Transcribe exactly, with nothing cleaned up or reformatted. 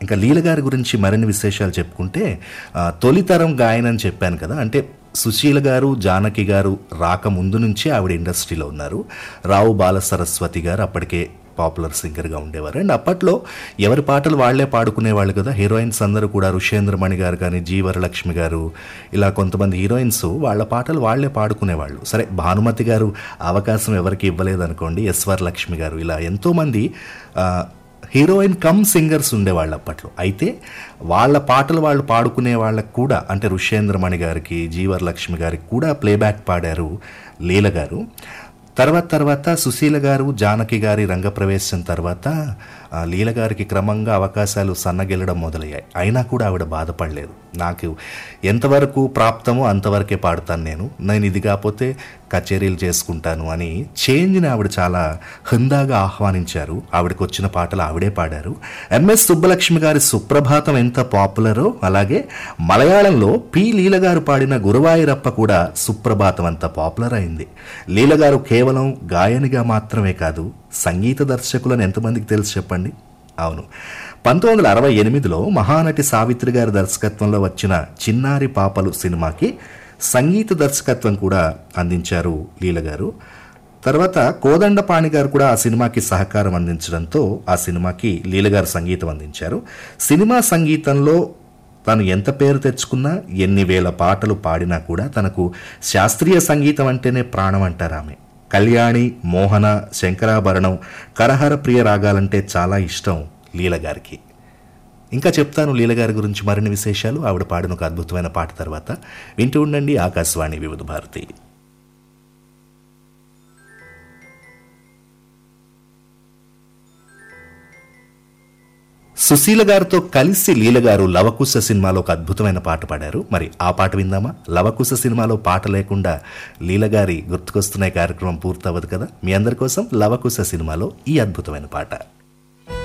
ఇంకా లీల గారి గురించి మరిన్ని విశేషాలు చెప్పుకుంటే ఆ, తొలితరం గాయన అని చెప్పాను కదా, అంటే సుశీల గారు జానకి గారు రాక ముందు నుంచే ఆవిడ ఇండస్ట్రీలో ఉన్నారు. రావు బాల సరస్వతి గారు అప్పటికే పాపులర్ సింగర్గా ఉండేవారు. అండ్ అప్పట్లో ఎవరి పాటలు వాళ్లే పాడుకునేవాళ్ళు కదా. హీరోయిన్స్ అందరూ కూడా ఋషేంద్రమణి గారు కానీ, జీ వరలక్ష్మి గారు, ఇలా కొంతమంది హీరోయిన్స్ వాళ్ళ పాటలు వాళ్లే పాడుకునేవాళ్ళు. సరే, భానుమతి గారు అవకాశం ఎవరికి ఇవ్వలేదనుకోండి, ఎస్ వరలక్ష్మి గారు, ఇలా ఎంతోమంది హీరోయిన్ కమ్ సింగర్స్ ఉండేవాళ్ళు అప్పట్లో. అయితే వాళ్ళ పాటలు వాళ్ళు పాడుకునే వాళ్ళకు కూడా, అంటే ఋషేంద్రమణి గారికి, జీ వరలక్ష్మి గారికి కూడా ప్లేబ్యాక్ పాడారు లీల గారు. తర్వాత తర్వాత సుశీల గారు జానకి గారి రంగప్రవేశం తర్వాత ఆ, లీల గారికి క్రమంగా అవకాశాలు సన్నగిల్లడం మొదలయ్యాయి. అయినా కూడా ఆవిడ బాధపడలేదు. నాకు ఎంతవరకు ప్రాప్తమో అంతవరకే పాడుతాను, నేను నేను ఇది కాకపోతే కచేరీలు చేసుకుంటాను అని చేంజ్ని ఆవిడ చాలా హుందాగా ఆహ్వానించారు. ఆవిడకి వచ్చిన పాటలు ఆవిడే పాడారు. ఎంఎస్ సుబ్బలక్ష్మి గారి సుప్రభాతం ఎంత పాపులరో, అలాగే మలయాళంలో పి లీల గారు పాడిన గురువాయూరప్ప కూడా సుప్రభాతం అంత పాపులర్ అయింది. లీల గారు కేవలం గాయనిగా మాత్రమే కాదు, సంగీత దర్శకులను ఎంతమందికి తెలుసు చెప్పండి? అవును, పంతొమ్మిది వందల అరవై ఎనిమిదిలో మహానటి సావిత్రి గారి దర్శకత్వంలో వచ్చిన చిన్నారి పాపలు సినిమాకి సంగీత దర్శకత్వం కూడా అందించారు లీల గారు. తర్వాత కోదండపాణి గారు కూడా ఆ సినిమాకి సహకారం అందించడంతో ఆ సినిమాకి లీల గారు సంగీతం అందించారు. సినిమా సంగీతంలో తను ఎంత పేరు తెచ్చుకున్నా, ఎన్ని వేల పాటలు పాడినా కూడా తనకు శాస్త్రీయ సంగీతం అంటేనే ప్రాణం అంటారు ఆమె. కళ్యాణి, మోహన, శంకరాభరణం, కరహర ప్రియ రాగాలంటే చాలా ఇష్టం లీల గారికి. ఇంకా చెప్తాను లీల గారి గురించి మరిన్ని విశేషాలు ఆవిడ పాడిన ఒక అద్భుతమైన పాట తర్వాత. వింటూ ఉండండి ఆకాశవాణి వివిధ భారతి. సుశీల గారితో కలిసి లీల గారు లవకుశ సినిమాలో ఒక అద్భుతమైన పాట పాడారు. మరి ఆ పాట విందామా? లవకుశ సినిమాలో పాట లేకుండా లీల గారి గుర్తుకొస్తున్న కార్యక్రమం పూర్తవ్వదు కదా. మీ అందరి కోసం లవకుశ సినిమాలో ఈ అద్భుతమైన పాట.